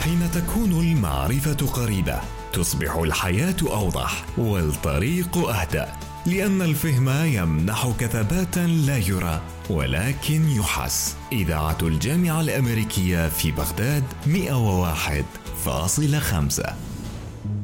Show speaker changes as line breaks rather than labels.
حين تكون المعرفة قريبة تصبح الحياة أوضح والطريق أهدى، لأن الفهم يمنحك ثباتا لا يرى ولكن يحس. إذاعة الجامعة الأمريكية في بغداد 101.5.